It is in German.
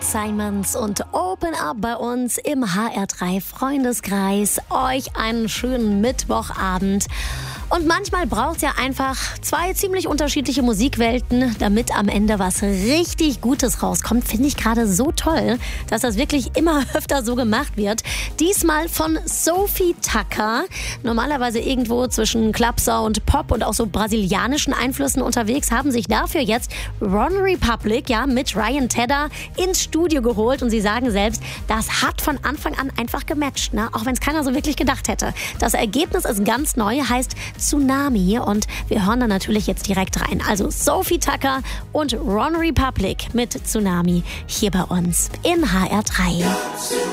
Simons und Open Up bei uns im HR3 Freundeskreis. Euch einen schönen Mittwochabend. Und manchmal braucht es ja einfach zwei ziemlich unterschiedliche Musikwelten, damit am Ende was richtig Gutes rauskommt. Finde ich gerade so toll, dass das wirklich immer öfter so gemacht wird. Diesmal von Sophie Tucker. Normalerweise irgendwo zwischen Clubsound, Pop und auch so brasilianischen Einflüssen unterwegs, haben sich dafür jetzt OneRepublic mit Ryan Tedder ins Studio geholt. Und sie sagen selbst, das hat von Anfang an einfach gematcht, ne? Auch wenn es keiner so wirklich gedacht hätte. Das Ergebnis ist ganz neu, heißt Tsunami, und wir hören da natürlich jetzt direkt rein. Also Sophie Tucker und OneRepublic mit Tsunami hier bei uns in HR3.